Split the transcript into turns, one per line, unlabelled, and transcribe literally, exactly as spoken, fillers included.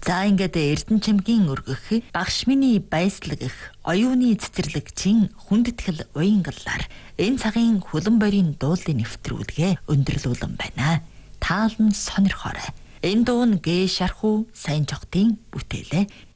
За ингээд Эрдэнэ чимгийн өргөх, багш миний баяслаг их, оюуны цэцэрлэгчийн хүндэтгэл уянгалаар энэ цагийн хөлөн борийн дуулын нэвтрүүлгээ өндөрлүүлэн байна. Таалан сонирхоорой. Энэ дуу нь Гэ Шархуу Сайн Чохтын бүтээлээ.